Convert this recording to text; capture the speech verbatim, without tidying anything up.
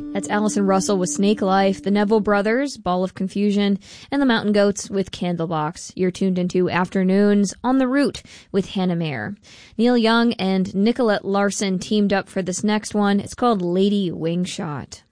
That's Allison Russell with Snake Life, the Neville Brothers, Ball of Confusion, and the Mountain Goats with Candlebox. You're tuned into Afternoons on the Route with Hannah Mayer. Neil Young and Nicolette Larson teamed up for this next one. It's called Lady Wingshot.